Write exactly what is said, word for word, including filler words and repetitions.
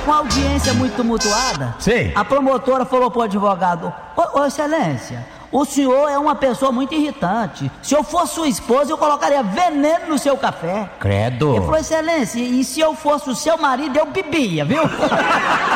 com a audiência muito tumultuada, Sim. a promotora falou pro advogado: Ô, ô excelência, o senhor é uma pessoa muito irritante. Se eu fosse sua esposa, eu colocaria veneno no seu café. Credo. Ele falou: excelência, e se eu fosse o seu marido, eu bebia, viu?